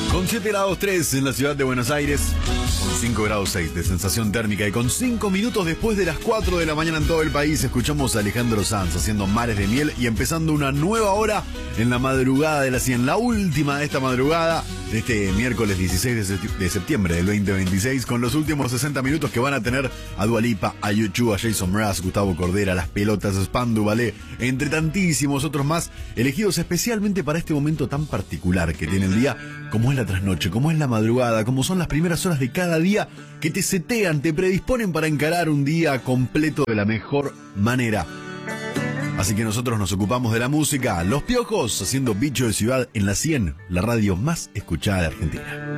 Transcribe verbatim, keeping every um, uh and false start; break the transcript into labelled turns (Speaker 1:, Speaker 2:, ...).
Speaker 1: Con siete grados tres en la ciudad de Buenos Aires, con cinco grados seis de sensación térmica y con cinco minutos después de las cuatro de la mañana en todo el país, escuchamos a Alejandro Sanz haciendo Mares de Miel y empezando una nueva hora en la madrugada de la cien, la última de esta madrugada de este miércoles dieciséis de septiembre del veinte veintiséis, con los últimos sesenta minutos que van a tener a Dua Lipa, a U dos, a Jason Mraz, Gustavo Cordera, Las Pelotas, Spandau Ballet, entre tantísimos otros más, elegidos especialmente para este momento tan particular que tiene el día, como es la trasnoche, como es la madrugada, como son las primeras horas de cada día que te setean, te predisponen para encarar un día completo de la mejor manera. Así que nosotros nos ocupamos de la música, Los Piojos haciendo Bicho de Ciudad en la cien, la radio más escuchada de Argentina.